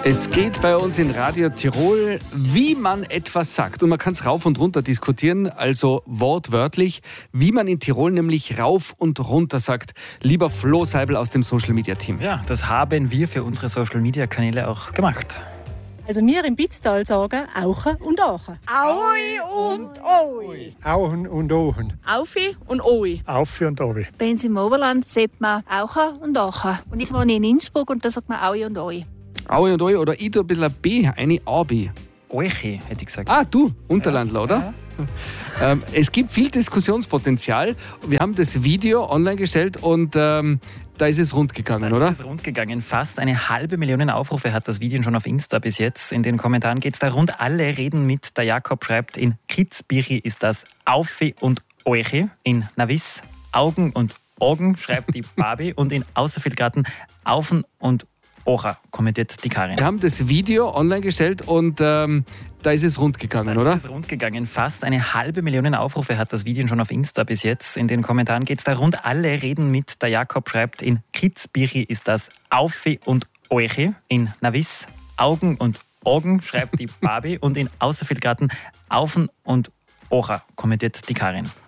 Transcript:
Es geht bei uns in Radio Tirol, wie man etwas sagt. Und man kann es rauf und runter diskutieren, also wortwörtlich, wie man in Tirol nämlich rauf und runter sagt. Lieber Flo Seibel aus dem Social Media Team. Ja, das haben wir für unsere Social Media Kanäle auch gemacht. Also wir im Bitztal sagen Auche und Ache. Aui und Oi. Auchen und Ohen. Aufi und Oi. Aufi und Obi. Bei uns im Oberland sagt man Auche und Ache. Und ich wohne in Innsbruck und da sagt man Aui und Oi. Aui und Oi oder ich tue ein bisschen ein B, eine A-B. Euche, hätte ich gesagt. Ah, du, Unterlandler, oder? Ja. Es gibt viel Diskussionspotenzial. Wir haben das Video online gestellt und da ist es rund gegangen, oder? Es ist rund gegangen. Fast 500.000 Aufrufe hat das Video schon auf Insta bis jetzt. In den Kommentaren geht es da rund. Alle reden mit. Der Jakob schreibt, in Kitzbühel ist das Aufi und Euche. In Navis Augen und Augen, schreibt die Barbie. Und in Außerfilgarten Aufen und Ocha, kommentiert die Karin. Wir haben das Video online gestellt und da ist es rund gegangen, oder? Es ist rund gegangen. Fast 500.000 Aufrufe hat das Video schon auf Insta bis jetzt. In den Kommentaren geht es da rund. Alle reden mit. Der Jakob schreibt, in Kitzbühel ist das Aufi und Euche. In Navis Augen und Augen, schreibt die Barbie. Und in Außerfilgarten Aufen und Ocha, kommentiert die Karin.